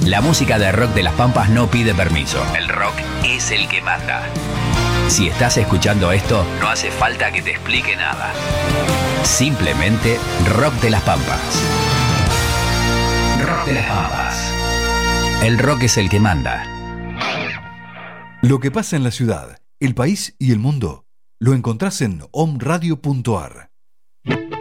La música de rock de las Pampas no pide permiso. El rock es el que manda. Si estás escuchando esto, no hace falta que te explique nada. Simplemente Rock de las Pampas. Rock de las Pampas. El rock es el que manda. Lo que pasa en la ciudad, el país y el mundo lo encontrás en omradio.ar.